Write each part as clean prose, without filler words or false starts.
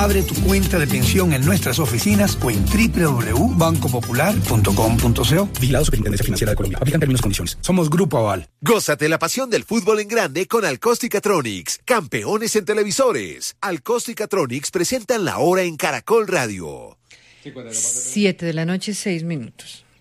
Abre tu cuenta de pensión en nuestras oficinas o en www.bancopopular.com.co. Vigilado Superintendencia Financiera de Colombia. Aplican términos y condiciones. Somos Grupo Aval. Gózate la pasión del fútbol en grande con Alcosticatronics, campeones en televisores. Alcosticatronics presentan La Hora en Caracol Radio. 7:06 p.m.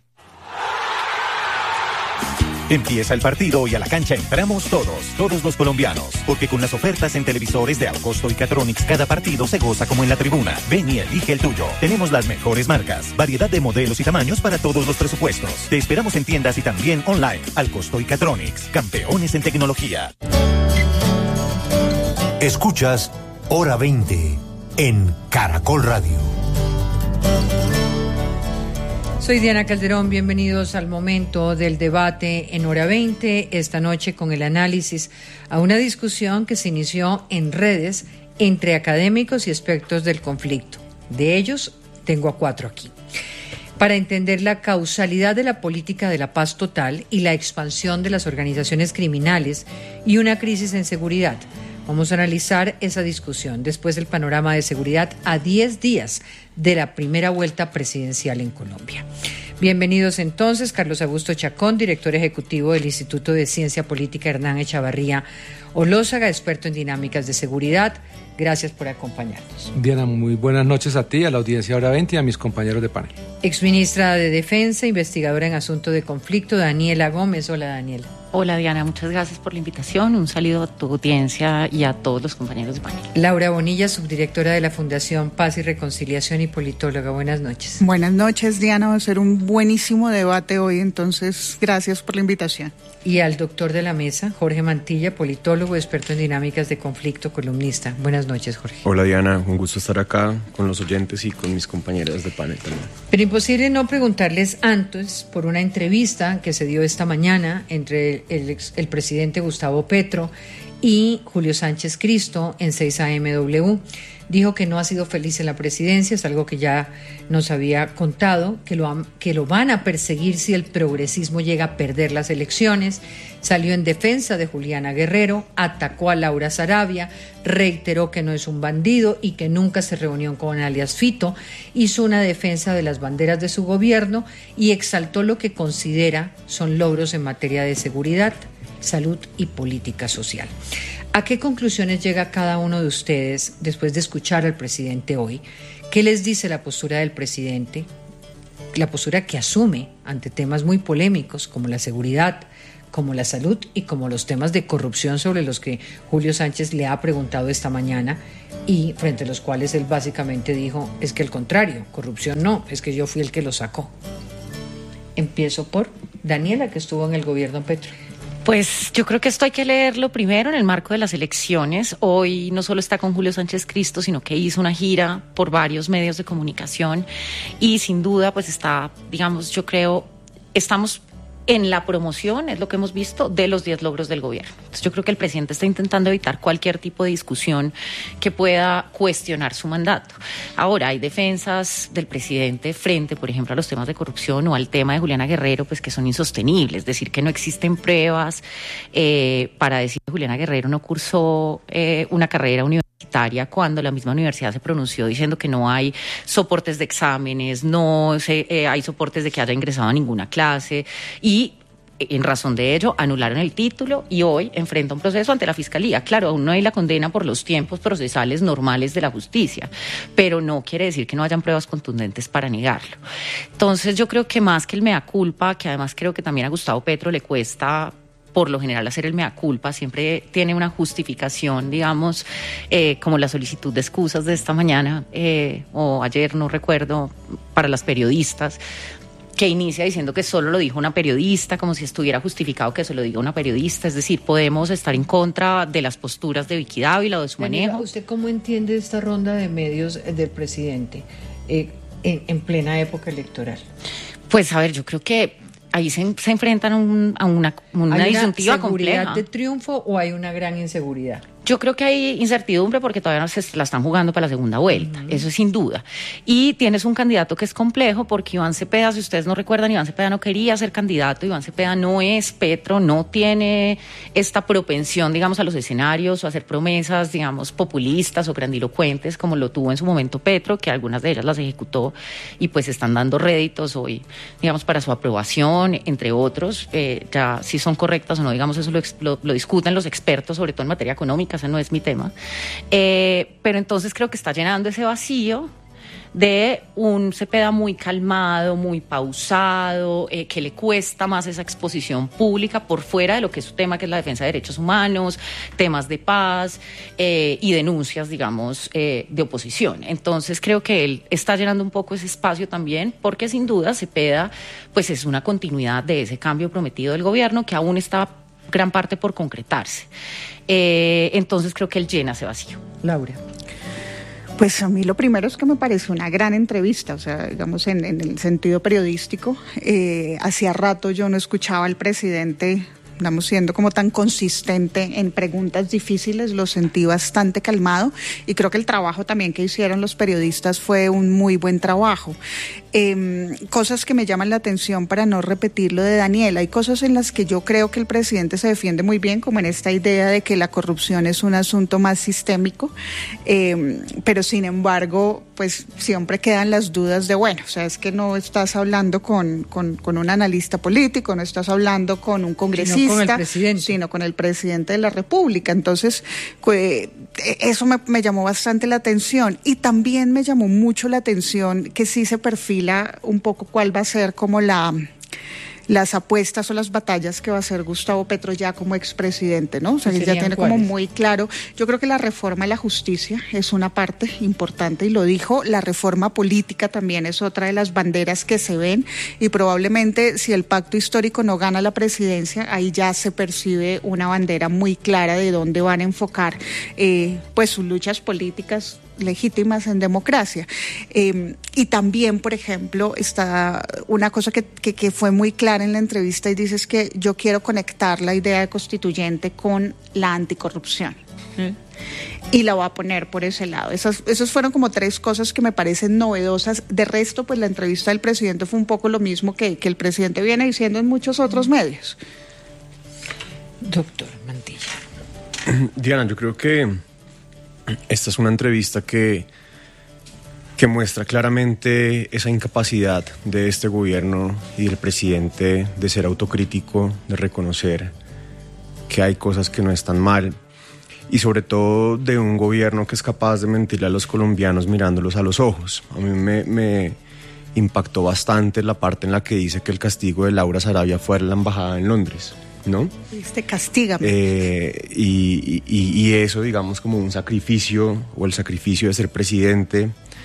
Empieza el partido y a la cancha entramos todos los colombianos, porque con las ofertas en televisores de Alcosto y Catronics cada partido se goza como en la tribuna. Ven y elige el tuyo. Tenemos las mejores marcas, variedad de modelos y tamaños para todos los presupuestos. Te esperamos en tiendas y también online. Alcosto y Catronics, campeones en tecnología. Escuchas Hora 20 en Caracol Radio. Soy Diana Calderón, bienvenidos al momento del debate en Hora 20, esta noche con el análisis a una discusión que se inició en redes entre académicos y expertos del conflicto. De ellos, tengo a 4 aquí. Para entender la causalidad de la política de la paz total y la expansión de las organizaciones criminales y una crisis en seguridad. Vamos a analizar esa discusión después del panorama de seguridad a 10 días de la primera vuelta presidencial en Colombia. Bienvenidos entonces, Carlos Augusto Chacón, director ejecutivo del Instituto de Ciencia Política Hernán Echavarría Olózaga, experto en dinámicas de seguridad. Gracias por acompañarnos. Diana, muy buenas noches a ti, a la audiencia Hora 20 y a mis compañeros de panel. Exministra de Defensa, investigadora en asuntos de conflicto, Daniela Gómez. Hola, Daniela. Hola, Diana, muchas gracias por la invitación. Un saludo a tu audiencia y a todos los compañeros de panel. Laura Bonilla, subdirectora de la Fundación Paz y Reconciliación y politóloga. Buenas noches. Buenas noches, Diana. Va a ser un buenísimo debate hoy, entonces gracias por la invitación. Y al doctor de la mesa, Jorge Mantilla, politólogo, experto en dinámicas de conflicto, columnista. Buenas noches, Jorge. Hola, Diana. Un gusto estar acá con los oyentes y con mis compañeras de panel también. Pero imposible no preguntarles antes por una entrevista que se dio esta mañana entre el presidente Gustavo Petro y Julio Sánchez Cristo en 6AMW. Dijo que no ha sido feliz en la presidencia, es algo que ya nos había contado, que lo van a perseguir si el progresismo llega a perder las elecciones. Salió en defensa de Juliana Guerrero, atacó a Laura Sarabia, reiteró que no es un bandido y que nunca se reunió con alias Fito, hizo una defensa de las banderas de su gobierno y exaltó lo que considera son logros en materia de seguridad, salud y política social. ¿A qué conclusiones llega cada uno de ustedes después de escuchar al presidente hoy? ¿Qué les dice la postura del presidente? La postura que asume ante temas muy polémicos como la seguridad, como la salud y como los temas de corrupción sobre los que Julio Sánchez le ha preguntado esta mañana y frente a los cuales él básicamente dijo, es que al contrario, corrupción no, es que yo fui el que lo sacó. Empiezo por Daniela, que estuvo en el gobierno Petro. Pues yo creo que esto hay que leerlo primero en el marco de las elecciones. Hoy no solo está con Julio Sánchez Cristo, sino que hizo una gira por varios medios de comunicación y sin duda pues está, digamos, yo creo, estamos en la promoción, es lo que hemos visto, de los 10 logros del gobierno. Entonces yo creo que el presidente está intentando evitar cualquier tipo de discusión que pueda cuestionar su mandato. Ahora, hay defensas del presidente frente, por ejemplo, a los temas de corrupción o al tema de Juliana Guerrero, pues que son insostenibles. Decir que no existen pruebas para decir que Juliana Guerrero no cursó una carrera universitaria cuando la misma universidad se pronunció diciendo que no hay soportes de exámenes, no hay soportes de que haya ingresado a ninguna clase y en razón de ello anularon el título y hoy enfrenta un proceso ante la Fiscalía. Claro, aún no hay la condena por los tiempos procesales normales de la justicia, pero no quiere decir que no hayan pruebas contundentes para negarlo. Entonces yo creo que más que el mea culpa, que además creo que también a Gustavo Petro le cuesta por lo general hacer el mea culpa, siempre tiene una justificación, digamos, como la solicitud de excusas de esta mañana o ayer, no recuerdo, para las periodistas, que inicia diciendo que solo lo dijo una periodista, como si estuviera justificado que se lo diga una periodista. Es decir, podemos estar en contra de las posturas de Vicky Dávila o de su manejo. ¿Usted cómo entiende esta ronda de medios del presidente en plena época electoral? Pues a ver, yo creo que ahí se enfrentan a una disyuntiva compleja. ¿Hay una seguridad de triunfo o hay una gran inseguridad? Yo creo que hay incertidumbre porque todavía no se la están jugando para la segunda vuelta, eso es sin duda. Y tienes un candidato que es complejo porque Iván Cepeda, si ustedes no recuerdan, Iván Cepeda no quería ser candidato, Iván Cepeda no es Petro, no tiene esta propensión, digamos, a los escenarios o a hacer promesas, digamos, populistas o grandilocuentes como lo tuvo en su momento Petro, que algunas de ellas las ejecutó y pues están dando réditos hoy, digamos, para su aprobación, entre otros. Ya si son correctas o no, digamos, eso lo discuten los expertos, sobre todo en materia económica, ese no es mi tema. Pero entonces creo que está llenando ese vacío de un Cepeda muy calmado, muy pausado, que le cuesta más esa exposición pública por fuera de lo que es su tema, que es la defensa de derechos humanos, temas de paz y denuncias, digamos, de oposición. Entonces creo que él está llenando un poco ese espacio también, porque sin duda Cepeda pues es una continuidad de ese cambio prometido del gobierno que aún está gran parte por concretarse. Entonces creo que él llena ese vacío. Laura. Pues a mí lo primero es que me parece una gran entrevista, o sea, digamos en el sentido periodístico. Hacía rato yo no escuchaba al presidente, digamos, siendo como tan consistente en preguntas difíciles, lo sentí bastante calmado y creo que el trabajo también que hicieron los periodistas fue un muy buen trabajo. Cosas que me llaman la atención para no repetir lo de Daniel, hay cosas en las que yo creo que el presidente se defiende muy bien, como en esta idea de que la corrupción es un asunto más sistémico, pero sin embargo pues siempre quedan las dudas de, bueno, o sea, es que no estás hablando con un analista político, no estás hablando con un congresista, sino con el presidente de la República. Entonces eso me llamó bastante la atención, y también me llamó mucho la atención que sí se perfila un poco cuál va a ser como las apuestas o las batallas que va a hacer Gustavo Petro ya como expresidente, ¿no? O sea, él ya tiene como muy claro. Yo creo que la reforma de la justicia es una parte importante, y lo dijo. La reforma política también es otra de las banderas que se ven, y probablemente si el pacto histórico no gana la presidencia, ahí ya se percibe una bandera muy clara de dónde van a enfocar pues sus luchas políticas legítimas en democracia. Y también, por ejemplo, está una cosa que fue muy clara en la entrevista, y dices que yo quiero conectar la idea de constituyente con la anticorrupción. Y la voy a poner por ese lado. Esas fueron como tres cosas que me parecen novedosas. De resto, pues la entrevista del presidente fue un poco lo mismo que el presidente viene diciendo en muchos otros medios. Doctor Mantilla. Diana, yo creo que esta es una entrevista que muestra claramente esa incapacidad de este gobierno y del presidente de ser autocrítico, de reconocer que hay cosas que no están mal, y sobre todo de un gobierno que es capaz de mentirle a los colombianos mirándolos a los ojos. A mí me impactó bastante la parte en la que dice que el castigo de Laura Sarabia fue a la embajada en Londres, ¿no? Castígame. Y eso, digamos, como un sacrificio, o el sacrificio de ser presidente.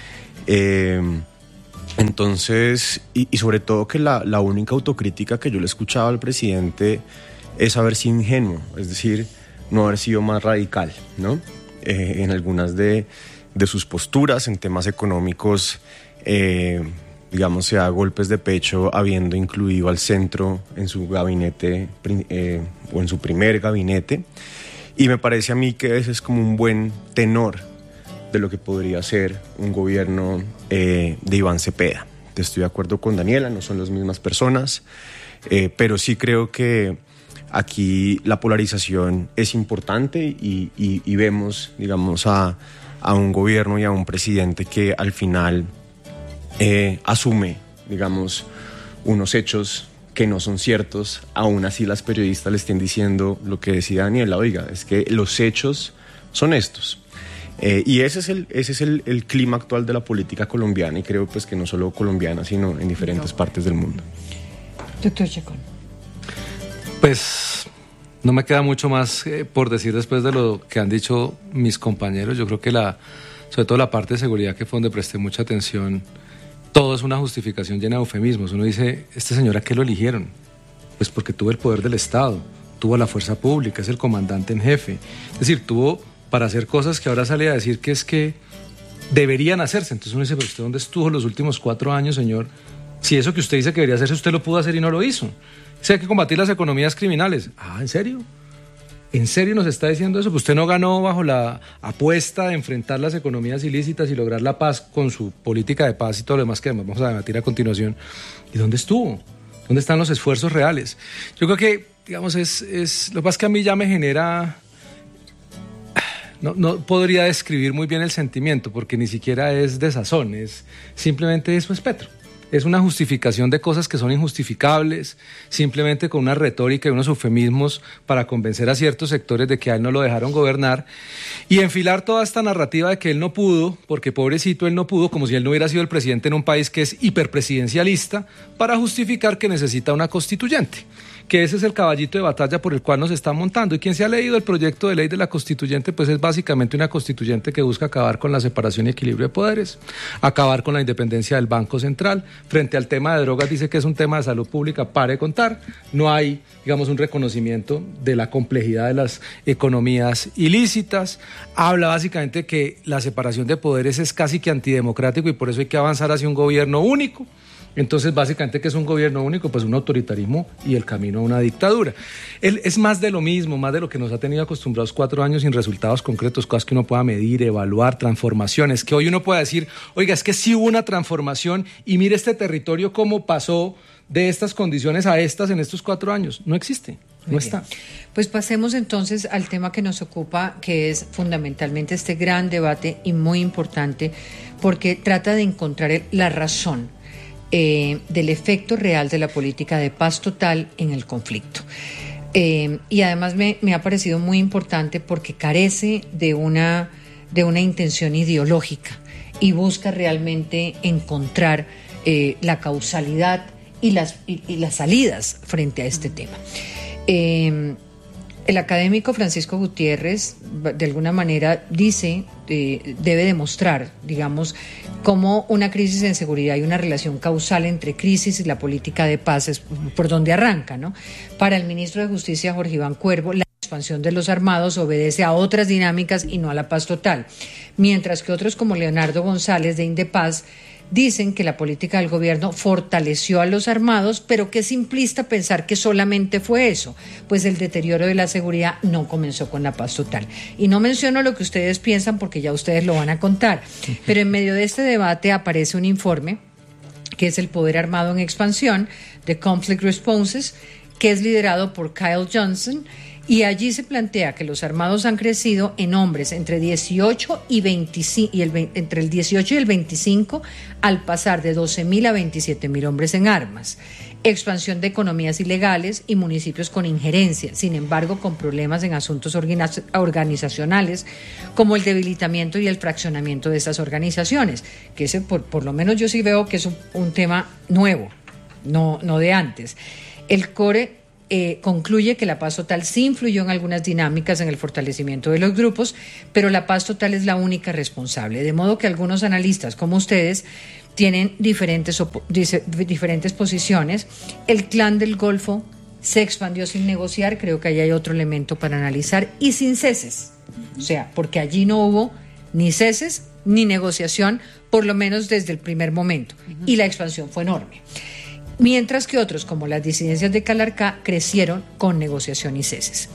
Entonces, y sobre todo que la única autocrítica que yo le escuchaba al presidente es haber sido ingenuo, es decir, no haber sido más radical, ¿no? En algunas de sus posturas en temas económicos, digamos, se da golpes de pecho habiendo incluido al centro en su gabinete o en su primer gabinete, y me parece a mí que ese es como un buen tenor de lo que podría ser un gobierno de Iván Cepeda. Estoy de acuerdo con Daniela, no son las mismas personas, pero sí creo que aquí la polarización es importante, y vemos, digamos, a un gobierno y a un presidente que al final asume, digamos, unos hechos que no son ciertos. Aún así las periodistas le estén diciendo lo que decía Daniela, oiga, es que los hechos son estos. Y ese es el clima actual de la política colombiana, y creo pues que no solo colombiana, sino en diferentes partes del mundo. Doctor Chacón. Pues no me queda mucho más por decir después de lo que han dicho mis compañeros. Yo creo que sobre todo la parte de seguridad, que fue donde presté mucha atención, todo es una justificación llena de eufemismos. Uno dice, ¿este señor a qué lo eligieron? Pues porque tuvo el poder del Estado, tuvo la fuerza pública, es el comandante en jefe. Es decir, tuvo para hacer cosas que ahora sale a decir que es que deberían hacerse. Entonces uno dice, pero ¿usted dónde estuvo los últimos 4 años, señor? Si eso que usted dice que debería hacerse, usted lo pudo hacer y no lo hizo. Si hay que combatir las economías criminales. Ah, ¿en serio? ¿En serio nos está diciendo eso? Pues usted no ganó bajo la apuesta de enfrentar las economías ilícitas y lograr la paz con su política de paz y todo lo demás que vamos a debatir a continuación. ¿Y dónde estuvo? ¿Dónde están los esfuerzos reales? Yo creo que, digamos, lo que pasa es que a mí ya me genera... No podría describir muy bien el sentimiento, porque ni siquiera es desazón, simplemente eso es Petro. Es una justificación de cosas que son injustificables, simplemente con una retórica y unos eufemismos para convencer a ciertos sectores de que a él no lo dejaron gobernar y enfilar toda esta narrativa de que él no pudo, porque pobrecito él no pudo, como si él no hubiera sido el presidente en un país que es hiperpresidencialista, para justificar que necesita una constituyente, que ese es el caballito de batalla por el cual nos está montando. Y quien se ha leído el proyecto de ley de la constituyente, pues es básicamente una constituyente que busca acabar con la separación y equilibrio de poderes, acabar con la independencia del Banco Central. Frente al tema de drogas dice que es un tema de salud pública, pare de contar. No hay, digamos, un reconocimiento de la complejidad de las economías ilícitas. Habla básicamente que la separación de poderes es casi que antidemocrático y por eso hay que avanzar hacia un gobierno único. Entonces, básicamente, ¿qué es un gobierno único? Pues un autoritarismo y el camino a una dictadura. Él es más de lo mismo, más de lo que nos ha tenido acostumbrados 4 años sin resultados concretos, cosas que uno pueda medir, evaluar, transformaciones, que hoy uno pueda decir, oiga, es que sí hubo una transformación y mire este territorio cómo pasó de estas condiciones a estas en estos 4 años. No existe, no está. Pues pasemos entonces al tema que nos ocupa, que es fundamentalmente este gran debate y muy importante, porque trata de encontrar la razón del efecto real de la política de paz total en el conflicto. Y además me ha parecido muy importante porque carece de una intención ideológica y busca realmente encontrar la causalidad y las salidas frente a este tema. El académico Francisco Gutiérrez, de alguna manera, debe demostrar, digamos, cómo una crisis en seguridad y una relación causal entre crisis y la política de paz es por donde arranca, ¿no? Para el ministro de Justicia, Jorge Iván Cuervo, la expansión de los armados obedece a otras dinámicas y no a la paz total, mientras que otros como Leonardo González de Indepaz dicen que la política del gobierno fortaleció a los armados, pero que es simplista pensar que solamente fue eso, pues el deterioro de la seguridad no comenzó con la paz total. Y no menciono lo que ustedes piensan porque ya ustedes lo van a contar, pero en medio de este debate aparece un informe que es el Poder Armado en Expansión, The Conflict Responses, que es liderado por Kyle Johnson, y allí se plantea que los armados han crecido en hombres entre 18 y 25, entre el 18 y el 25, al pasar de 12.000 a 27.000 hombres en armas. Expansión de economías ilegales y municipios con injerencia, sin embargo con problemas en asuntos organizacionales, como el debilitamiento y el fraccionamiento de estas organizaciones, que ese por lo menos yo sí veo que es un tema nuevo, no de antes. El CORE concluye que la paz total sí influyó en algunas dinámicas en el fortalecimiento de los grupos, pero la paz total es la única responsable, de modo que algunos analistas como ustedes tienen diferentes posiciones. El Clan del Golfo se expandió sin negociar, creo que ahí hay otro elemento para analizar, y sin ceses, o sea, porque allí no hubo ni ceses ni negociación, por lo menos desde el primer momento, y la expansión fue enorme. Mientras que otros, como las disidencias de Calarcá, crecieron con negociación y ceses.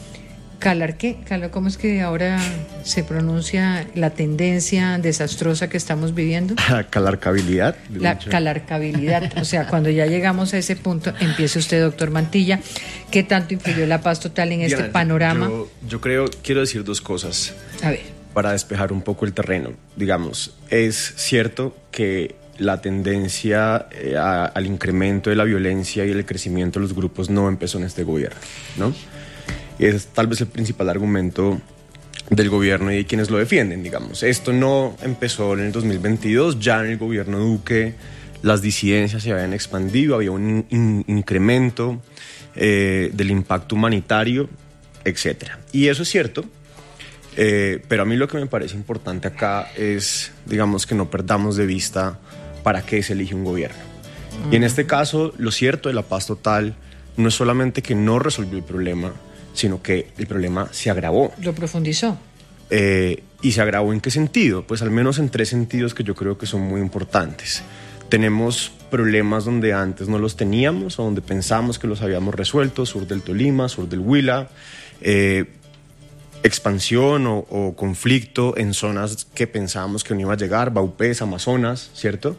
¿Cómo es que ahora se pronuncia la tendencia desastrosa que estamos viviendo? Calarcabilidad. La calarcabilidad. O sea, cuando ya llegamos a ese punto, empiece usted, doctor Mantilla. ¿Qué tanto influyó la paz total en este panorama? Quiero decir 2 cosas. A ver. Para despejar un poco el terreno. Digamos, es cierto que la tendencia al incremento de la violencia y el crecimiento de los grupos no empezó en este gobierno, ¿no? Y es tal vez el principal argumento del gobierno y de quienes lo defienden, digamos. Esto no empezó en el 2022, ya en el gobierno Duque las disidencias se habían expandido, había un incremento del impacto humanitario, etc. Y eso es cierto, pero a mí lo que me parece importante acá es, digamos, que no perdamos de vista para qué se elige un gobierno. Y en este caso, lo cierto de la paz total no es solamente que no resolvió el problema, sino que el problema se agravó. Lo profundizó. ¿Y se agravó en qué sentido? Pues al menos en 3 sentidos que yo creo que son muy importantes. Tenemos problemas donde antes no los teníamos o donde pensamos que los habíamos resuelto, sur del Tolima, sur del Huila, expansión o conflicto en zonas que pensábamos que no iba a llegar, Vaupés, Amazonas, ¿cierto?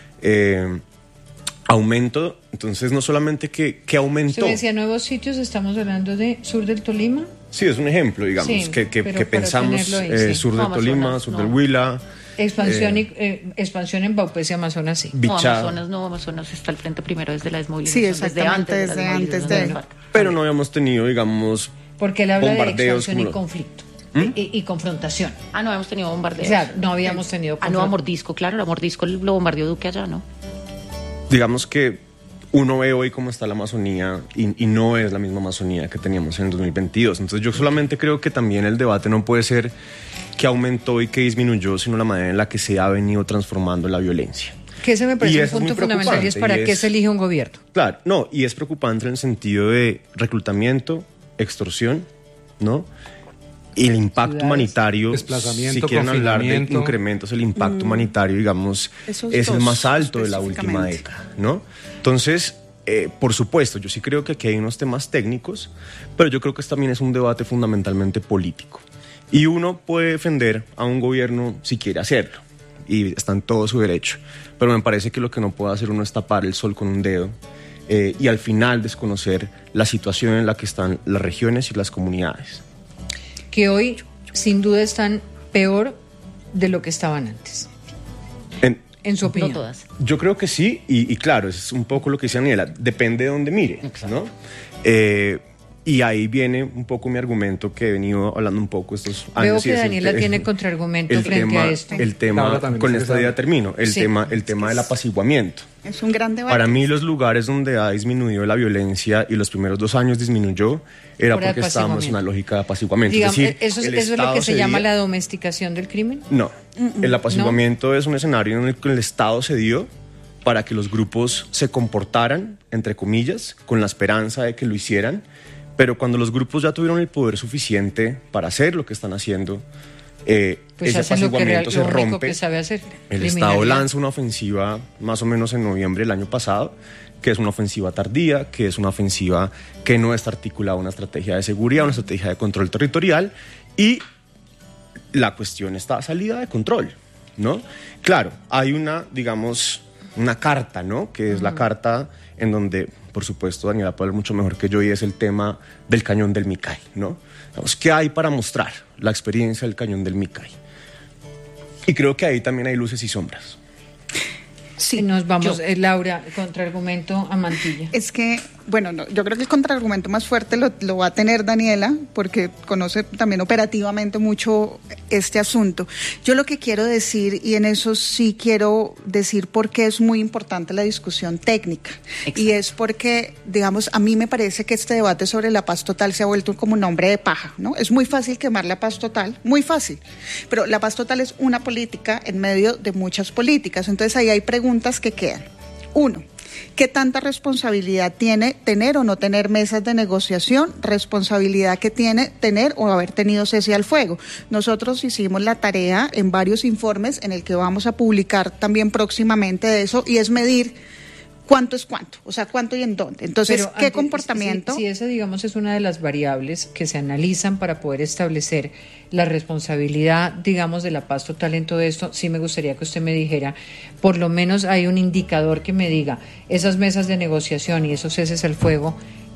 Aumento, entonces no solamente que aumentó. ¿Se decía nuevos sitios? ¿Estamos hablando de sur del Tolima? Sí, es un ejemplo, digamos, Sí, que pensamos ahí, sí. sur del Tolima, sur del Huila. Expansión en Vaupés y Amazonas, sí. Amazonas está al frente primero desde la desmovilización. Sí, exactamente, desde antes de... Pero no habíamos tenido, digamos, porque él habla de bombardeos expansión y conflicto. Y confrontación. No habíamos tenido bombardeos. Claro, no habíamos tenido a Mordisco, claro, a Mordisco lo bombardeó Duque allá, ¿no? Digamos que uno ve hoy cómo está la Amazonía y no es la misma Amazonía que teníamos en el 2022. Entonces yo solamente creo que también el debate no puede ser que aumentó y que disminuyó, sino la manera en la que se ha venido transformando la violencia. Que ese me parece un punto fundamental y es para qué se elige un gobierno. Claro, no, y es preocupante en el sentido de reclutamiento, extorsión, ¿no? Y el impacto humanitario, desplazamiento, si quieren hablar de incrementos, el impacto humanitario, digamos, es el más alto de la última década, ¿no? Entonces, por supuesto, yo sí creo que aquí hay unos temas técnicos, pero yo creo que también es un debate fundamentalmente político. Y uno puede defender a un gobierno si quiere hacerlo, y está en todo su derecho, pero me parece que lo que no puede hacer uno es tapar el sol con un dedo y al final desconocer la situación en la que están las regiones y las comunidades. Que hoy, sin duda, están peor de lo que estaban antes. En su opinión. No todas. Yo creo que sí, y claro, es un poco lo que dice Daniela, depende de dónde mire, ¿no? Y ahí viene un poco mi argumento que he venido hablando un poco estos años. Veo que Daniela tiene contraargumento frente a esto. El tema, con esta idea termino, el tema del apaciguamiento. Es un gran debate. Para mí los lugares donde ha disminuido la violencia y los primeros 2 años disminuyó era porque estábamos en una lógica de apaciguamiento. Digamos, es decir, ¿eso es lo que se llama la domesticación del crimen? No, el apaciguamiento es un escenario en el que el Estado se dio para que los grupos se comportaran, entre comillas, con la esperanza de que lo hicieran, pero cuando los grupos ya tuvieron el poder suficiente para hacer lo que están haciendo, pues ese apaciguamiento se rompe. Que sabe hacer, el Estado lanza una ofensiva más o menos en noviembre del año pasado, que es una ofensiva tardía, que es una ofensiva que no está articulada una estrategia de seguridad, una estrategia de control territorial, y la cuestión está salida de control, ¿no? Claro, hay una carta, ¿no? Que es la carta en donde, por supuesto, Daniela puede hablar mucho mejor que yo, y es el tema del cañón del Micay, ¿no? ¿Qué hay para mostrar la experiencia del cañón del Micay? Y creo que ahí también hay luces y sombras. Sí, nos vamos, Laura, contraargumento a Mantilla. Es que, yo creo que el contraargumento más fuerte lo va a tener Daniela, porque conoce también operativamente mucho este asunto. Yo lo que quiero decir, y en eso sí quiero decir por qué es muy importante la discusión técnica. Exacto. Y es porque, digamos, a mí me parece que este debate sobre la paz total se ha vuelto como un hombre de paja, ¿no? Es muy fácil quemar la paz total, muy fácil, pero la paz total es una política en medio de muchas políticas. Entonces ahí hay preguntas que quedan. 1. ¿Qué tanta responsabilidad tiene tener o no tener mesas de negociación? Responsabilidad que tiene tener o haber tenido cese al fuego. Nosotros hicimos la tarea en varios informes en el que vamos a publicar también próximamente de eso, y es medir cuánto es cuánto, o sea, cuánto y en dónde. Entonces, ¿qué comportamiento? Si esa, digamos, es una de las variables que se analizan para poder establecer la responsabilidad, digamos, de la paz total en todo esto, sí me gustaría que usted me dijera, por lo menos hay un indicador que me diga, esas mesas de negociación y esos ceses al fuego,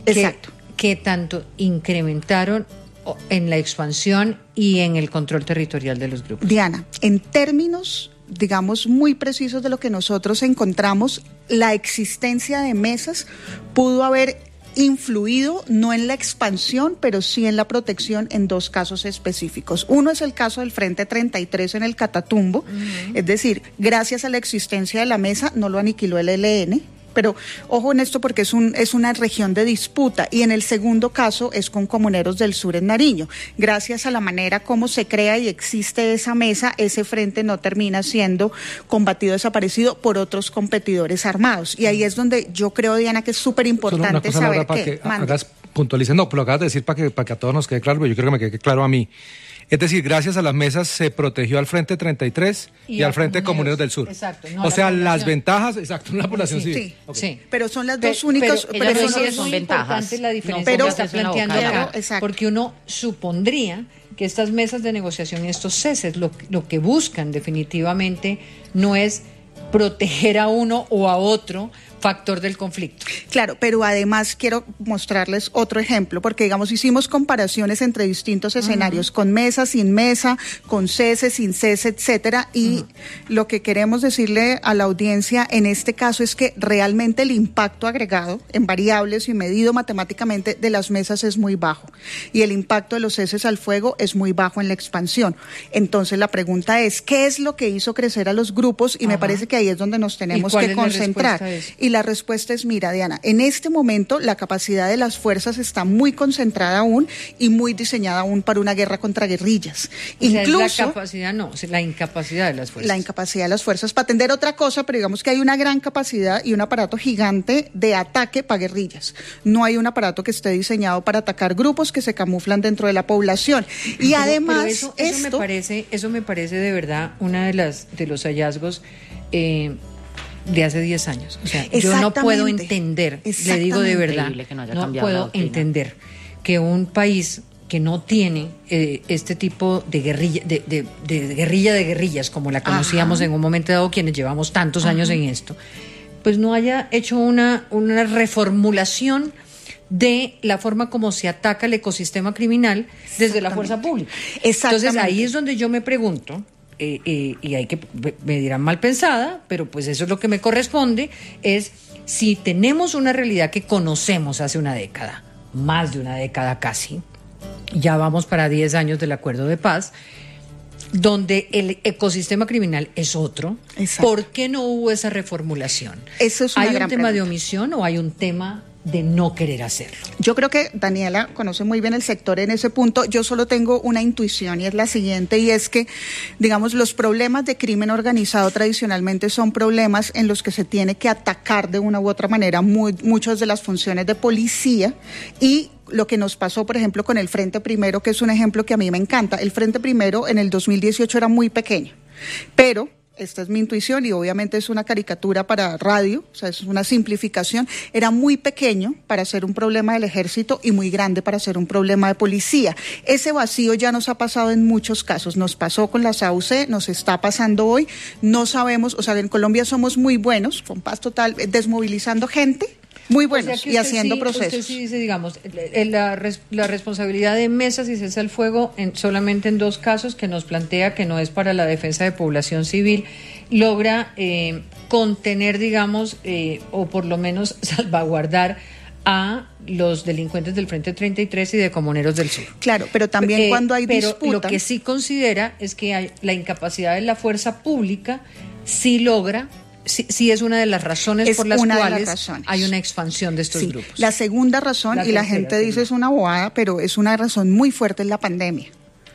¿qué tanto incrementaron en la expansión y en el control territorial de los grupos? Diana, en términos, digamos, muy precisos de lo que nosotros encontramos, la existencia de mesas pudo haber influido no en la expansión, pero sí en la protección en 2 casos específicos. Uno es el caso del Frente 33 en el Catatumbo, es decir, gracias a la existencia de la mesa no lo aniquiló el ELN, pero ojo en esto porque es una región de disputa, y en el segundo caso es con Comuneros del Sur en Nariño. Gracias a la manera como se crea y existe esa mesa, ese frente no termina siendo combatido, desaparecido por otros competidores armados. Y ahí es donde yo creo, Diana, que es súper importante saber que hagas puntualización, no, pero lo acabas de decir para que a todos nos quede claro, pero yo creo que me quede claro a mí. Es decir, gracias a las mesas se protegió al Frente 33 y al Frente Comuneros del Sur. Exacto. No, o sea, las ventajas, exacto, una población civil. Sí, pero son las dos únicas. Pero eso es muy importante la diferencia que está planteando acá, porque uno supondría que estas mesas de negociación y estos ceses lo que buscan definitivamente no es proteger a uno o a otro factor del conflicto. Claro, pero además quiero mostrarles otro ejemplo, porque digamos hicimos comparaciones entre distintos escenarios, con mesa, sin mesa, con cese, sin cese, etcétera, y lo que queremos decirle a la audiencia en este caso es que realmente el impacto agregado en variables y medido matemáticamente de las mesas es muy bajo, y el impacto de los ceses al fuego es muy bajo en la expansión. Entonces la pregunta es, ¿qué es lo que hizo crecer a los grupos? Y me parece que ahí es donde nos tenemos que concentrar. Y la respuesta es, mira, Diana, en este momento la capacidad de las fuerzas está muy concentrada aún y muy diseñada aún para una guerra contra guerrillas. Incluso la capacidad la incapacidad de las fuerzas. La incapacidad de las fuerzas para atender otra cosa, pero digamos que hay una gran capacidad y un aparato gigante de ataque para guerrillas. No hay un aparato que esté diseñado para atacar grupos que se camuflan dentro de la población. Y además eso me parece de verdad una de los hallazgos de hace 10 años. O sea, yo no puedo entender, le digo de verdad, no puedo entender que un país que no tiene este tipo de guerrilla, de guerrilla de guerrillas, como la conocíamos en un momento dado quienes llevamos tantos años en esto, pues no haya hecho una reformulación de la forma como se ataca el ecosistema criminal desde la fuerza pública. Entonces ahí es donde yo me pregunto, y hay que, me dirán mal pensada, pero pues eso es lo que me corresponde, es si tenemos una realidad que conocemos hace una década, más de una década casi, ya vamos para 10 años del acuerdo de paz, donde el ecosistema criminal es otro. ¿Por qué no hubo esa reformulación? Eso es una ¿Hay gran un tema pregunta. de omisión o hay un tema de no querer hacerlo? Yo creo que Daniela conoce muy bien el sector en ese punto. Yo solo tengo una intuición y es la siguiente, y es que, digamos, los problemas de crimen organizado tradicionalmente son problemas en los que se tiene que atacar de una u otra manera muchas de las funciones de policía, y lo que nos pasó, por ejemplo, con el Frente Primero, que es un ejemplo que a mí me encanta. El Frente Primero en el 2018 era muy pequeño, pero esta es mi intuición y obviamente es una caricatura para radio, o sea, es una simplificación, era muy pequeño para ser un problema del ejército y muy grande para ser un problema de policía. Ese vacío ya nos ha pasado en muchos casos, nos pasó con las AUC, nos está pasando hoy, no sabemos, o sea, en Colombia somos muy buenos, con paz total, desmovilizando gente, muy buenos, y haciendo procesos. Usted sí dice, digamos, la responsabilidad de mesas y cese al fuego solamente en 2 casos, que nos plantea que no es para la defensa de población civil, logra contener, digamos, o por lo menos salvaguardar a los delincuentes del Frente 33 y de Comuneros del Sur. Claro, pero también cuando hay disputa. Pero lo que sí considera es que la incapacidad de la fuerza pública sí logra. Sí, es una de las razones por las cuales hay una expansión de estos grupos. La segunda razón, y la gente dice es una bobada, pero es una razón muy fuerte, es la pandemia.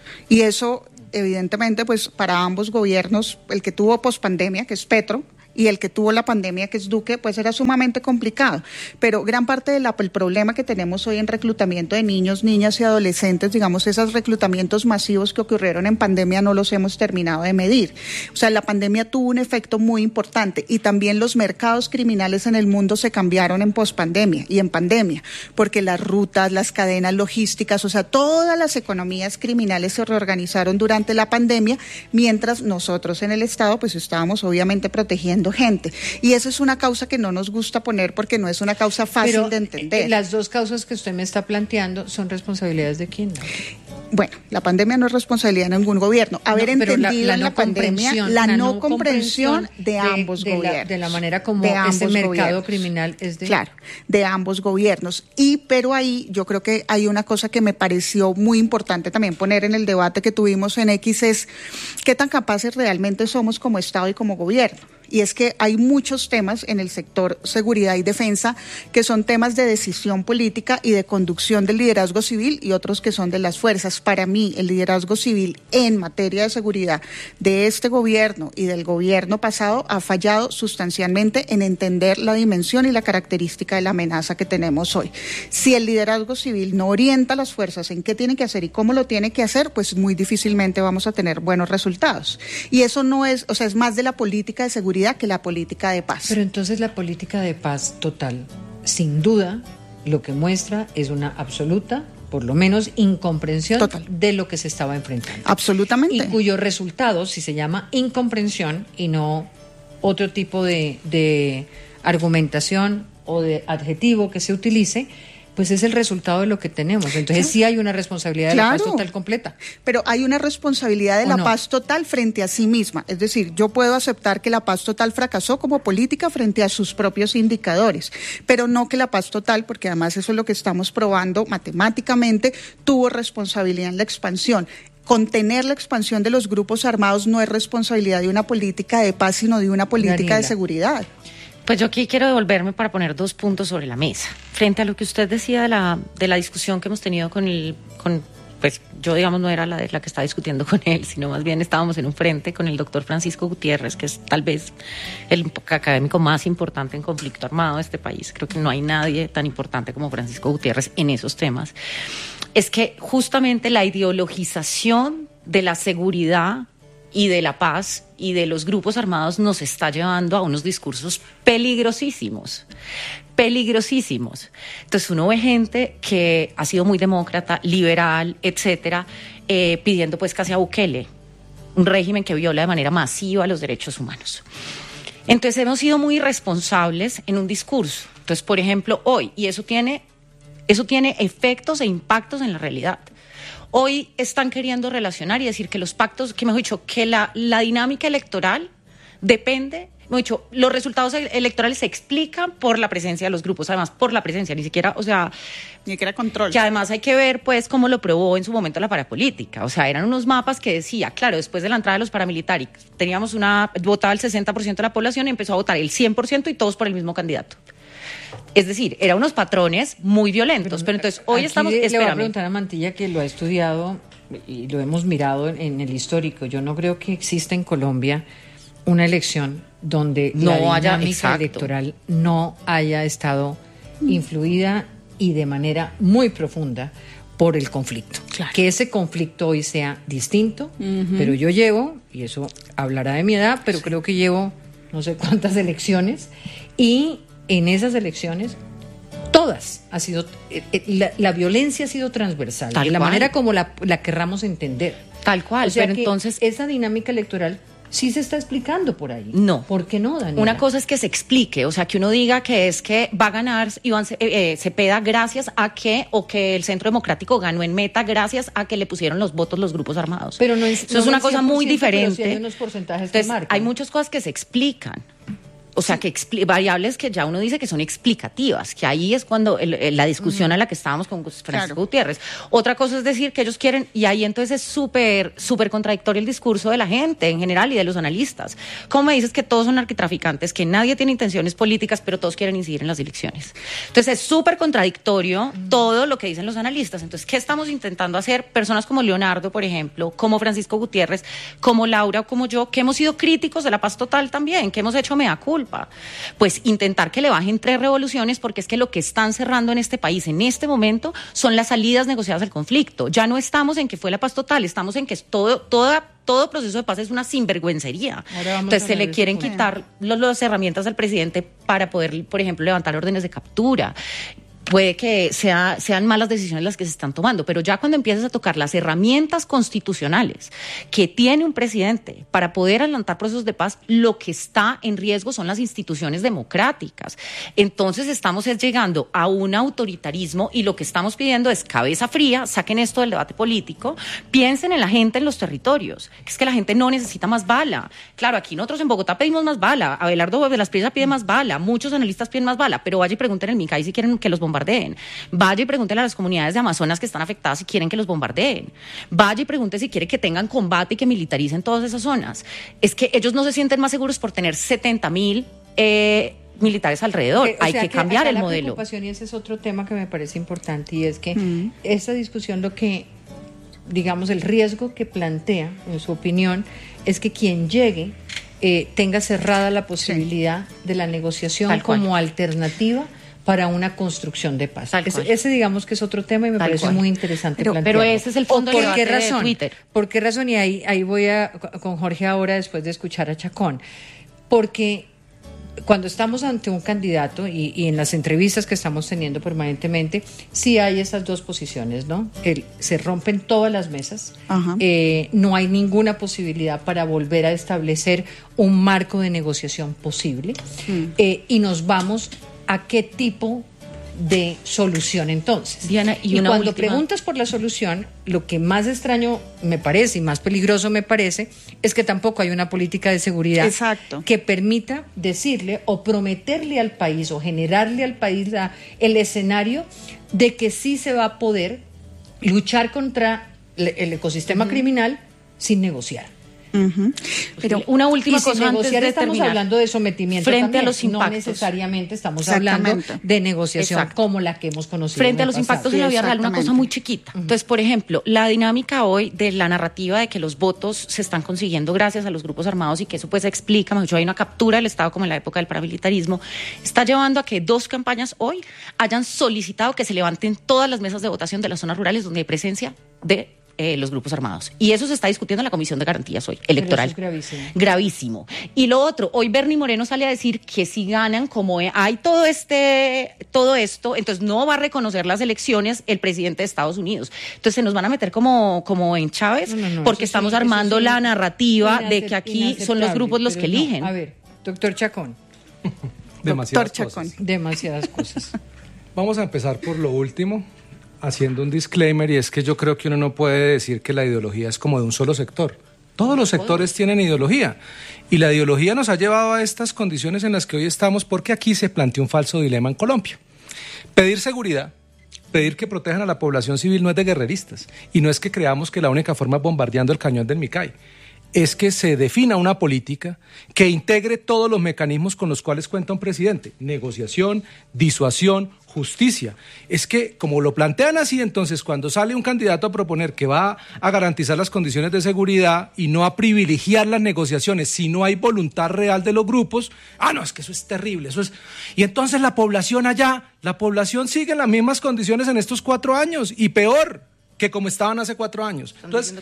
Y eso, evidentemente, pues para ambos gobiernos, el que tuvo pospandemia, que es Petro, y el que tuvo la pandemia, que es Duque, pues era sumamente complicado. Pero gran parte del problema que tenemos hoy en reclutamiento de niños, niñas y adolescentes, digamos, esos reclutamientos masivos que ocurrieron en pandemia no los hemos terminado de medir. O sea, la pandemia tuvo un efecto muy importante, y también los mercados criminales en el mundo se cambiaron en pospandemia y en pandemia, porque las rutas, las cadenas logísticas, o sea, todas las economías criminales se reorganizaron durante la pandemia, mientras nosotros en el Estado pues estábamos obviamente protegiendo gente, y esa es una causa que no nos gusta poner porque no es una causa fácil de entender. Las 2 causas que usted me está planteando son responsabilidades de quién, ¿no? Bueno, la pandemia no es responsabilidad de ningún gobierno. Haber entendido en la pandemia la no comprensión de ambos gobiernos. De la manera como ese mercado criminal es de... Claro, de ambos gobiernos. Pero ahí yo creo que hay una cosa que me pareció muy importante también poner en el debate que tuvimos en X, es qué tan capaces realmente somos como Estado y como gobierno. Y es que hay muchos temas en el sector seguridad y defensa que son temas de decisión política y de conducción del liderazgo civil, y otros que son de las fuerzas. Para mí, el liderazgo civil en materia de seguridad de este gobierno y del gobierno pasado ha fallado sustancialmente en entender la dimensión y la característica de la amenaza que tenemos hoy. Si el liderazgo civil no orienta a las fuerzas en qué tiene que hacer y cómo lo tiene que hacer, pues muy difícilmente vamos a tener buenos resultados. Y eso no es, o sea, es más de la política de seguridad que la política de paz. Pero entonces la política de paz total, sin duda, lo que muestra es una absoluta por lo menos incomprensión de lo que se estaba enfrentando. Absolutamente. Y cuyo resultado, si se llama incomprensión y no otro tipo de argumentación o de adjetivo que se utilice, pues es el resultado de lo que tenemos. Entonces sí hay una responsabilidad de la paz total completa. Pero hay una responsabilidad de la paz total frente a sí misma. Es decir, yo puedo aceptar que la paz total fracasó como política frente a sus propios indicadores, pero no que la paz total, porque además eso es lo que estamos probando matemáticamente, tuvo responsabilidad en la expansión. Contener la expansión de los grupos armados no es responsabilidad de una política de paz, sino de una política de seguridad. Pues yo aquí quiero devolverme para poner 2 puntos sobre la mesa. Frente a lo que usted decía de la discusión que hemos tenido pues yo digamos no era la que estaba discutiendo con él, sino más bien estábamos en un frente con el doctor Francisco Gutiérrez, que es tal vez el académico más importante en conflicto armado de este país. Creo que no hay nadie tan importante como Francisco Gutiérrez en esos temas. Es que justamente la ideologización de la seguridad y de la paz y de los grupos armados nos está llevando a unos discursos peligrosísimos. Entonces uno ve gente que ha sido muy demócrata, liberal, etcétera, pidiendo pues casi a Bukele, un régimen que viola de manera masiva los derechos humanos. Entonces hemos sido muy irresponsables en un discurso. Entonces, por ejemplo, hoy, y eso tiene efectos e impactos en la realidad. Hoy están queriendo relacionar y decir que los pactos, que mejor dicho, que la dinámica electoral depende, mejor dicho, los resultados electorales se explican por la presencia de los grupos, además por la presencia, ni siquiera control. Que además hay que ver pues cómo lo probó en su momento la parapolítica, o sea, eran unos mapas que decía, claro, después de la entrada de los paramilitares, votaba el 60% de la población y empezó a votar el 100% y todos por el mismo candidato. Es decir, eran unos patrones muy violentos, pero entonces hoy estamos... Le voy a preguntar a Mantilla, que lo ha estudiado y lo hemos mirado en el histórico. Yo no creo que exista en Colombia una elección donde la dinámica electoral no haya estado influida y de manera muy profunda por el conflicto. Claro. Que ese conflicto hoy sea distinto, pero yo llevo, y eso hablará de mi edad, pero creo que llevo no sé cuántas elecciones, y en esas elecciones todas ha sido la violencia ha sido transversal, de la manera como la querramos entender. Tal cual, o sea, pero que entonces esa dinámica electoral sí se está explicando por ahí. No. ¿Por qué no, Daniela? Una cosa es que se explique, o sea, que uno diga que es que va a ganar Iván Cepeda gracias a que, o que el Centro Democrático ganó en Meta gracias a que le pusieron los votos los grupos armados. Pero eso es una cosa muy diferente. Pero sí hay unos porcentajes Entonces, que marcan. hay muchas cosas que se explican. O sea, que variables que ya uno dice que son explicativas, que ahí es cuando la discusión a la que estábamos con Francisco Gutiérrez. Otra cosa es decir que ellos quieren, y ahí entonces es súper contradictorio el discurso de la gente en general y de los analistas. ¿Cómo me dices que todos son narcotraficantes, que nadie tiene intenciones políticas, pero todos quieren incidir en las elecciones? Entonces es súper contradictorio todo lo que dicen los analistas. Entonces, ¿qué estamos intentando hacer? Personas como Leonardo, por ejemplo, como Francisco Gutiérrez, como Laura o como yo, que hemos sido críticos de la paz total también, que hemos hecho mea culpa. Pues intentar que le bajen 3 revoluciones, porque es que lo que están cerrando en este país en este momento son las salidas negociadas al conflicto. Ya no estamos en que fue la paz total, estamos en que todo proceso de paz es una sinvergüencería. Entonces se le quieren quitar las herramientas al presidente para poder, por ejemplo, levantar órdenes de captura. Puede que sean malas decisiones las que se están tomando, pero ya cuando empiezas a tocar las herramientas constitucionales que tiene un presidente para poder adelantar procesos de paz, lo que está en riesgo son las instituciones democráticas. Entonces estamos llegando a un autoritarismo, y lo que estamos pidiendo es cabeza fría, saquen esto del debate político, piensen en la gente en los territorios, que es que la gente no necesita más bala. Claro, aquí nosotros en Bogotá pedimos más bala, Abelardo de las Priesas pide más bala, muchos analistas piden más bala, pero vaya y pregunten en Micay si quieren que los bombardeen. Vaya y pregúntele a las comunidades de Amazonas que están afectadas si quieren que los bombardeen. Vaya y pregunte si quiere que tengan combate y que militaricen todas esas zonas. Es que ellos no se sienten más seguros por tener 70,000 militares alrededor. Hay que cambiar el modelo. La preocupación, y ese es otro tema que me parece importante, y es que esta discusión, lo que, digamos, el riesgo que plantea, en su opinión, es que quien llegue tenga cerrada la posibilidad de la negociación como alternativa para una construcción de paz. Ese digamos que es otro tema, y me parece muy interesante plantearlo. Pero ese es el fondo del debate de Twitter. ¿Por qué razón? Y ahí voy con Jorge ahora, después de escuchar a Chacón. Porque cuando estamos ante un candidato y en las entrevistas que estamos teniendo permanentemente, sí hay esas dos posiciones, ¿no? Se rompen todas las mesas, no hay ninguna posibilidad para volver a establecer un marco de negociación posible, y nos vamos a qué tipo de solución entonces. Diana, y cuando preguntas por la solución, lo que más extraño me parece y más peligroso me parece es que tampoco hay una política de seguridad que permita decirle o prometerle al país o generarle al país el escenario de que sí se va a poder luchar contra el ecosistema criminal sin negociar. Pero una última cosa antes de estamos terminar. Hablando de sometimiento frente también, a los impactos. no necesariamente estamos hablando de negociación como la que hemos conocido frente a los impactos en la vida real, una cosa muy chiquita. Entonces, por ejemplo, la dinámica hoy de la narrativa de que los votos se están consiguiendo gracias a los grupos armados y que eso pues explica, mejor dicho, hay una captura del Estado como en la época del paramilitarismo, está llevando a que 2 campañas hoy hayan solicitado que se levanten todas las mesas de votación de las zonas rurales donde hay presencia de los grupos armados. Y eso se está discutiendo en la Comisión de Garantías hoy, electoral. Pero eso es gravísimo. Gravísimo. Y lo otro, hoy Bernie Moreno sale a decir que si ganan, como hay todo esto, entonces no va a reconocer las elecciones el presidente de Estados Unidos. Entonces se nos van a meter como en Chávez, porque estamos armando la narrativa de que aquí son los grupos los que eligen. A ver, doctor Chacón. Demasiadas cosas. Vamos a empezar por lo último, haciendo un disclaimer, y es que yo creo que uno no puede decir que la ideología es como de un solo sector. Todos los sectores tienen ideología, y la ideología nos ha llevado a estas condiciones en las que hoy estamos, porque aquí se plantea un falso dilema en Colombia. Pedir seguridad, pedir que protejan a la población civil no es de guerreristas, y no es que creamos que la única forma es bombardeando el cañón del Micay. Es que se defina una política que integre todos los mecanismos con los cuales cuenta un presidente: negociación, disuasión, justicia. Es que, como lo plantean así, entonces, cuando sale un candidato a proponer que va a garantizar las condiciones de seguridad y no a privilegiar las negociaciones si no hay voluntad real de los grupos, no, es que eso es terrible, eso es... Y entonces la población sigue en las mismas condiciones en estos 4 años, y peor que como estaban hace 4 años. Entonces,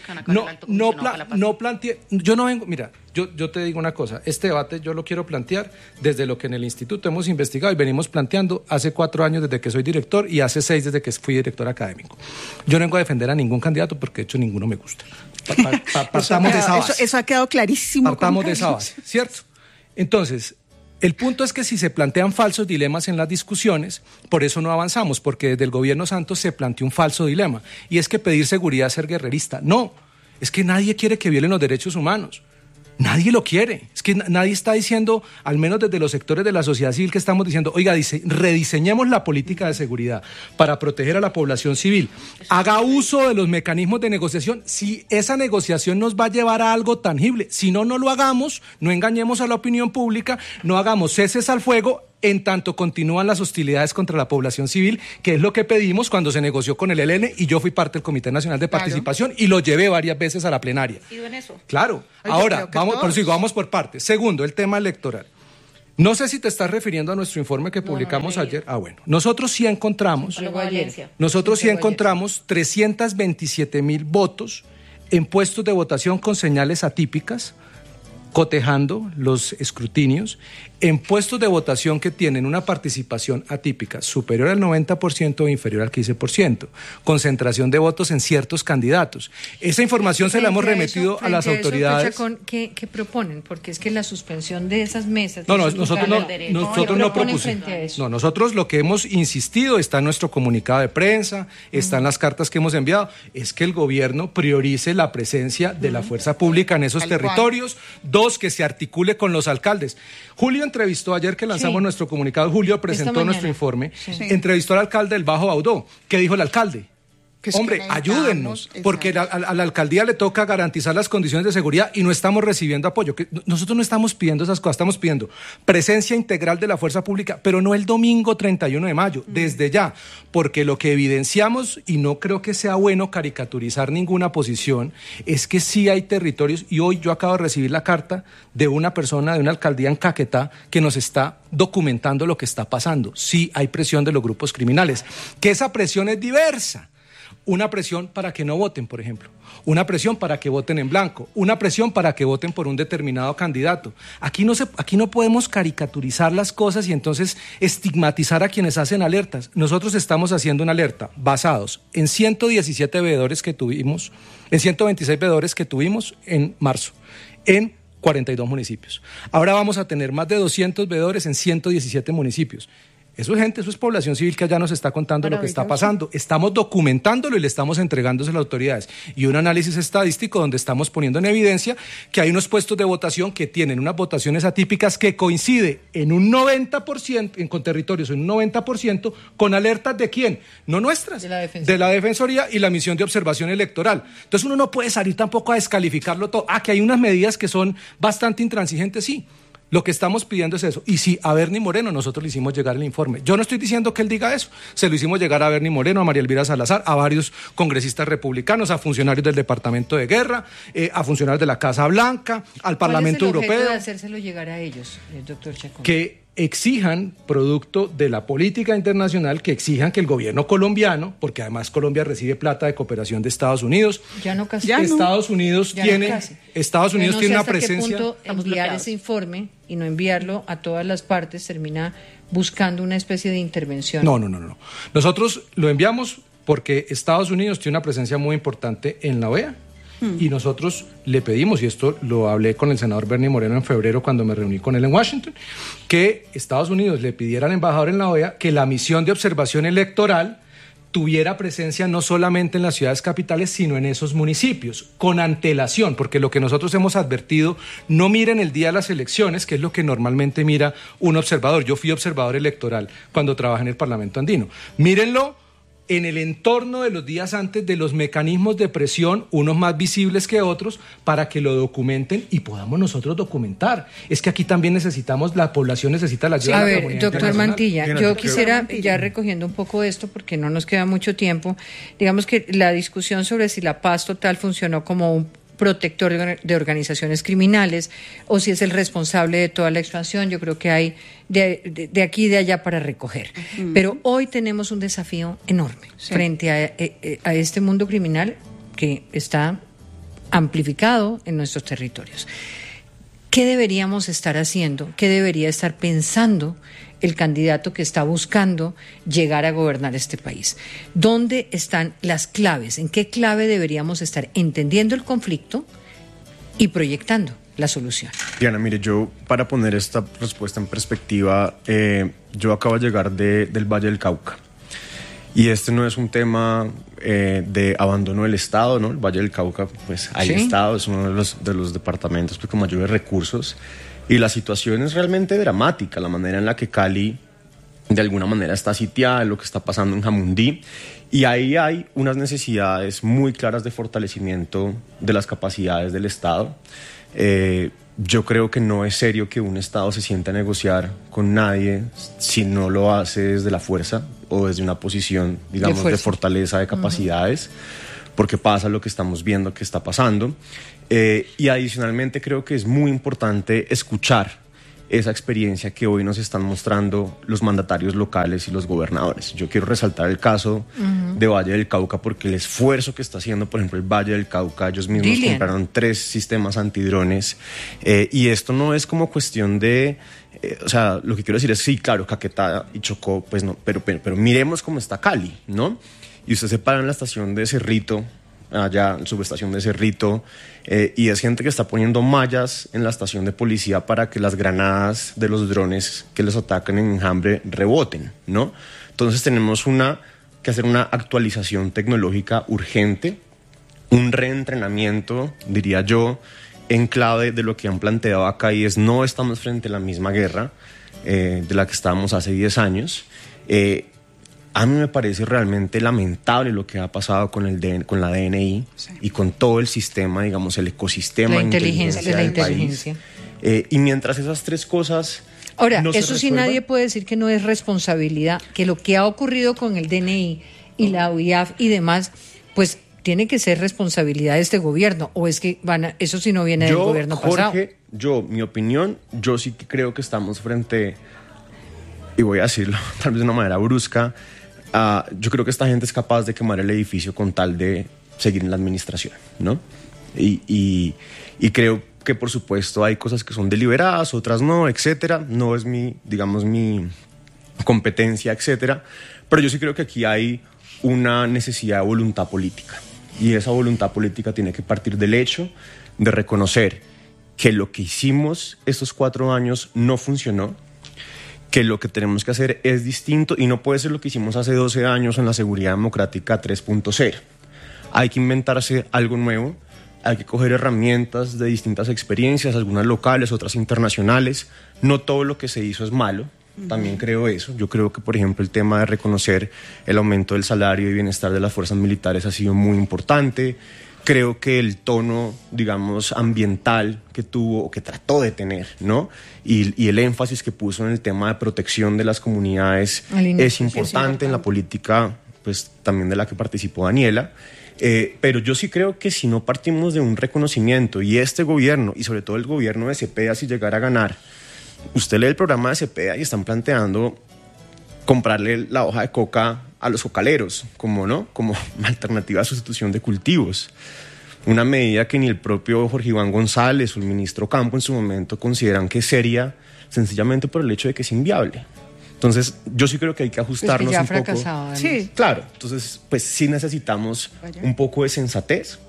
no planteé, yo no vengo, mira, yo te digo una cosa, este debate yo lo quiero plantear desde lo que en el instituto hemos investigado y venimos planteando hace 4 años desde que soy director y hace 6 desde que fui director académico. Yo no vengo a defender a ningún candidato porque de hecho ninguno me gusta. Partamos de esa base. Eso ha quedado clarísimo. Partamos de esa base, ¿cierto? Entonces, el punto es que si se plantean falsos dilemas en las discusiones, por eso no avanzamos, porque desde el gobierno Santos se planteó un falso dilema, y es que pedir seguridad es ser guerrerista. No, es que nadie quiere que violen los derechos humanos. Nadie lo quiere. Es que nadie está diciendo, al menos desde los sectores de la sociedad civil que estamos diciendo, oiga, rediseñemos la política de seguridad para proteger a la población civil. Haga uso de los mecanismos de negociación si esa negociación nos va a llevar a algo tangible. Si no, no lo hagamos, no engañemos a la opinión pública, no hagamos ceses al fuego, en tanto continúan las hostilidades contra la población civil, que es lo que pedimos cuando se negoció con el ELN, y yo fui parte del Comité Nacional de Participación y lo llevé varias veces a la plenaria. ¿Y en eso? Claro. Ahora, vamos por partes. Segundo, el tema electoral. No sé si te estás refiriendo a nuestro informe que publicamos ayer. Bueno, nosotros sí encontramos 327,000 votos en puestos de votación con señales atípicas, cotejando los escrutinios, en puestos de votación que tienen una participación atípica superior al 90% o inferior al 15%, concentración de votos en ciertos candidatos. Esa información se la hemos remitido a las autoridades. ¿Qué proponen? Porque es que la suspensión de esas mesas... Nosotros no propusimos. No, nosotros lo que hemos insistido, está en nuestro comunicado de prensa, está en las cartas que hemos enviado, es que el gobierno priorice la presencia de la fuerza pública en esos territorios. 2, que se articule con los alcaldes. Julio entrevistó, ayer que lanzamos nuestro comunicado, Julio presentó nuestro informe, entrevistó al alcalde del Bajo Baudó. ¿Qué dijo el alcalde? Hombre, ayúdennos, porque a la alcaldía le toca garantizar las condiciones de seguridad y no estamos recibiendo apoyo. Nosotros no estamos pidiendo esas cosas, estamos pidiendo presencia integral de la fuerza pública, pero no el domingo 31 de mayo, desde ya, porque lo que evidenciamos, y no creo que sea bueno caricaturizar ninguna posición, es que sí hay territorios, y hoy yo acabo de recibir la carta de una persona de una alcaldía en Caquetá que nos está documentando lo que está pasando. Sí hay presión de los grupos criminales, que esa presión es diversa. una presión para que no voten, por ejemplo, una presión para que voten en blanco, una presión para que voten por un determinado candidato. Aquí no podemos caricaturizar las cosas y entonces estigmatizar a quienes hacen alertas. Nosotros estamos haciendo una alerta basados en 117 veedores que tuvimos, en 126 veedores que tuvimos en marzo, en 42 municipios. Ahora vamos a tener más de 200 veedores en 117 municipios. Eso es gente, eso es población civil que allá nos está contando lo que está pasando. Estamos documentándolo y le estamos entregándose a las autoridades. Y un análisis estadístico donde estamos poniendo en evidencia que hay unos puestos de votación que tienen unas votaciones atípicas que coincide en un 90%, con territorios en un 90%, con alertas ¿de quién? No nuestras, de la Defensoría y la misión de observación electoral. Entonces uno no puede salir tampoco a descalificarlo todo. Que hay unas medidas que son bastante intransigentes, sí. Lo que estamos pidiendo es eso. Y si a Bernie Moreno nosotros le hicimos llegar el informe. Yo no estoy diciendo que él diga eso. Se lo hicimos llegar a Bernie Moreno, a María Elvira Salazar, a varios congresistas republicanos, a funcionarios del Departamento de Guerra, a funcionarios de la Casa Blanca, al Parlamento Europeo. ¿Cuál es el objeto de hacérselo llegar a ellos, doctor Chacón? Que exijan, producto de la política internacional, que exijan que el gobierno colombiano, porque además Colombia recibe plata de cooperación de Estados Unidos. Estados Unidos tiene una presencia. ¿Hasta qué punto enviar ese informe y no enviarlo a todas las partes termina buscando una especie de intervención? No. Nosotros lo enviamos porque Estados Unidos tiene una presencia muy importante en la OEA. Y nosotros le pedimos, y esto lo hablé con el senador Bernie Moreno en febrero cuando me reuní con él en Washington, que Estados Unidos le pidiera al embajador en la OEA que la misión de observación electoral tuviera presencia no solamente en las ciudades capitales, sino en esos municipios, con antelación, porque lo que nosotros hemos advertido, no miren el día de las elecciones, que es lo que normalmente mira un observador. Yo fui observador electoral cuando trabajé en el Parlamento andino. Mírenlo en el entorno de los días antes, de los mecanismos de presión, unos más visibles que otros, para que lo documenten y podamos nosotros documentar. Es que aquí también la población necesita la ayuda de la comunidad internacional. Doctor Mantilla, yo quisiera, ya recogiendo un poco esto, porque no nos queda mucho tiempo, digamos que la discusión sobre si la paz total funcionó como un protector de organizaciones criminales o si es el responsable de toda la expansión, yo creo que hay de aquí y de allá para recoger. Pero hoy tenemos un desafío enorme frente a este mundo criminal que está amplificado en nuestros territorios. ¿Qué deberíamos estar haciendo? ¿Qué debería estar pensando el candidato que está buscando llegar a gobernar este país? ¿Dónde están las claves? ¿En qué clave deberíamos estar entendiendo el conflicto y proyectando la solución? Diana, mire, yo para poner esta respuesta en perspectiva, yo acabo de llegar del Valle del Cauca. Y este no es un tema de abandono del Estado, ¿no? El Valle del Cauca, pues hay Estado, es uno de los departamentos pues, con mayores recursos. Y la situación es realmente dramática, la manera en la que Cali de alguna manera está sitiada, lo que está pasando en Jamundí. Y ahí hay unas necesidades muy claras de fortalecimiento de las capacidades del Estado. Yo creo que no es serio que un Estado se sienta a negociar con nadie si no lo hace desde la fuerza o desde una posición, digamos, de fortaleza de capacidades, porque pasa lo que estamos viendo que está pasando. Y adicionalmente creo que es muy importante escuchar esa experiencia que hoy nos están mostrando los mandatarios locales y los gobernadores. Yo quiero resaltar el caso de Valle del Cauca porque el esfuerzo que está haciendo, por ejemplo, el Valle del Cauca, ellos mismos compraron 3 sistemas antidrones y esto no es como cuestión de... o sea, lo que quiero decir es, sí, claro, Caquetá y Chocó, pues no, pero miremos cómo está Cali, ¿no? Y usted se para en la estación de Cerrito, allá en subestación de Cerrito, y es gente que está poniendo mallas en la estación de policía para que las granadas de los drones que les atacan en Enjambre reboten, ¿no? Entonces tenemos que hacer una actualización tecnológica urgente, un reentrenamiento, diría yo, en clave de lo que han planteado acá, y es no estamos frente a la misma guerra de la que estábamos hace 10 años. A mí me parece realmente lamentable lo que ha pasado con la DNI y con todo el sistema, digamos, el ecosistema de inteligencia del país. Y mientras esas 3 cosas... Ahora, no eso sí nadie puede decir que no es responsabilidad, que lo que ha ocurrido con el DNI y la UIAF y demás, pues tiene que ser responsabilidad de este gobierno, o es que eso sí no viene del gobierno pasado. Mi opinión, yo sí que creo que estamos frente, y voy a decirlo tal vez de una manera brusca, yo creo que esta gente es capaz de quemar el edificio con tal de seguir en la administración, ¿no? Y creo que, por supuesto, hay cosas que son deliberadas, otras no, etcétera. No es mi competencia, etcétera. Pero yo sí creo que aquí hay una necesidad de voluntad política. Y esa voluntad política tiene que partir del hecho de reconocer que lo que hicimos estos 4 años no funcionó, que lo que tenemos que hacer es distinto y no puede ser lo que hicimos hace 12 años en la seguridad democrática 3.0. Hay que inventarse algo nuevo, hay que coger herramientas de distintas experiencias, algunas locales, otras internacionales. No todo lo que se hizo es malo, también creo eso. Yo creo que, por ejemplo, el tema de reconocer el aumento del salario y bienestar de las fuerzas militares ha sido muy importante. Creo que el tono, digamos, ambiental que tuvo o que trató de tener, ¿no? Y el énfasis que puso en el tema de protección de las comunidades es importante en la política, pues también de la que participó Daniela. Pero yo sí creo que si no partimos de un reconocimiento, y este gobierno, y sobre todo el gobierno de Cepeda, si llegara a ganar, usted lee el programa de Cepeda y están planteando comprarle la hoja de coca a los cocaleros, como alternativa a sustitución de cultivos. Una medida que ni el propio Jorge Iván González o el ministro Campo en su momento consideran que es seria, sencillamente por el hecho de que es inviable. Entonces, yo sí creo que hay que ajustarnos un poco. Sí, claro. Entonces, pues sí necesitamos un poco de sensatez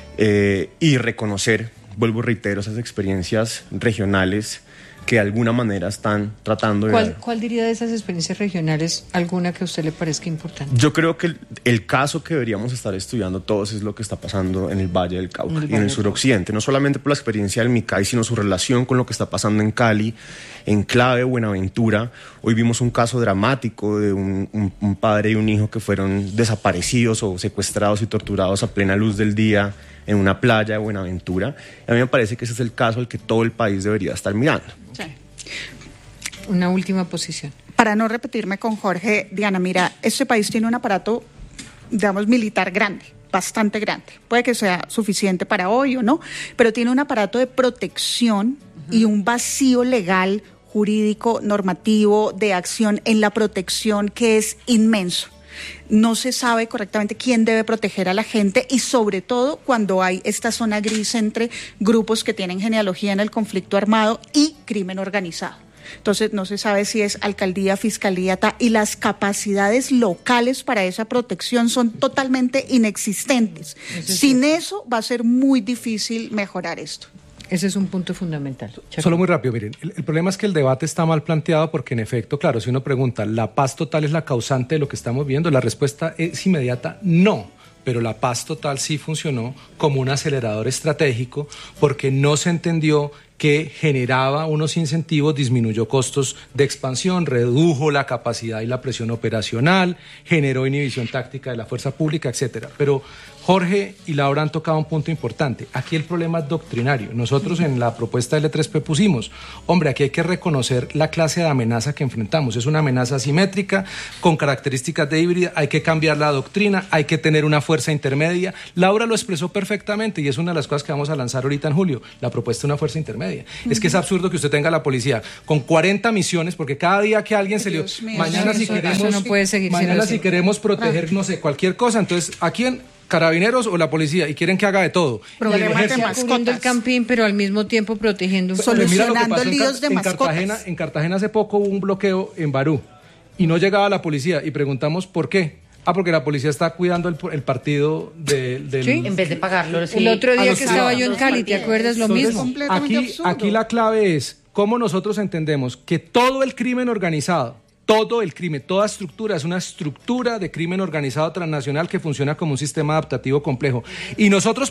y reconocer, vuelvo y reitero, esas experiencias regionales que de alguna manera están tratando de... ¿Cuál diría de esas experiencias regionales alguna que a usted le parezca importante? Yo creo que el caso que deberíamos estar estudiando todos es lo que está pasando en el Valle del Cauca y en el suroccidente, no solamente por la experiencia del MICAI, sino su relación con lo que está pasando en Cali, en Clave, Buenaventura. Hoy vimos un caso dramático de un padre y un hijo que fueron desaparecidos o secuestrados y torturados a plena luz del día en una playa de Buenaventura. A mí me parece que ese es el caso al que todo el país debería estar mirando. Sí. Una última posición. Para no repetirme con Jorge, Diana, mira, este país tiene un aparato, digamos, militar grande, bastante grande. Puede que sea suficiente para hoy o no, pero tiene un aparato de protección y un vacío legal, jurídico, normativo, de acción en la protección que es inmenso. No se sabe correctamente quién debe proteger a la gente y sobre todo cuando hay esta zona gris entre grupos que tienen genealogía en el conflicto armado y crimen organizado. Entonces no se sabe si es alcaldía, fiscalía, y las capacidades locales para esa protección son totalmente inexistentes. Sin eso va a ser muy difícil mejorar esto. Ese es un punto fundamental. Solo muy rápido, miren, el problema es que el debate está mal planteado porque en efecto, claro, si uno pregunta, ¿la paz total es la causante de lo que estamos viendo? La respuesta es inmediata, no. Pero la paz total sí funcionó como un acelerador estratégico porque no se entendió que generaba unos incentivos, disminuyó costos de expansión, redujo la capacidad y la presión operacional, generó inhibición táctica de la fuerza pública, etcétera. Pero Jorge y Laura han tocado un punto importante. Aquí el problema es doctrinario. Nosotros en la propuesta L3P pusimos, hombre, aquí hay que reconocer la clase de amenaza que enfrentamos. Es una amenaza asimétrica, con características de híbrida, hay que cambiar la doctrina, hay que tener una fuerza intermedia. Laura lo expresó perfectamente y es una de las cosas que vamos a lanzar ahorita en julio, la propuesta de una fuerza intermedia. Es que es absurdo que usted tenga la policía con 40 misiones, porque cada día que alguien se le... Mañana si queremos... no puede seguir mañana si queremos proteger, no sé, cualquier cosa, entonces, ¿a quién? Carabineros o la policía, y quieren que haga de todo. Problemas de mascotas. El campín, pero al mismo tiempo protegiendo. Solucionando líos de mascotas. En Cartagena hace poco hubo un bloqueo en Barú y no llegaba la policía y preguntamos ¿por qué? Porque la policía está cuidando el partido del... Sí, en vez de pagarlo. Sí. El otro día que estaba yo en Cali, ¿te acuerdas? Lo mismo. Aquí la clave es cómo nosotros entendemos que todo el crimen organizado, todo el crimen, toda estructura es una estructura de crimen organizado transnacional que funciona como un sistema adaptativo complejo. Y nosotros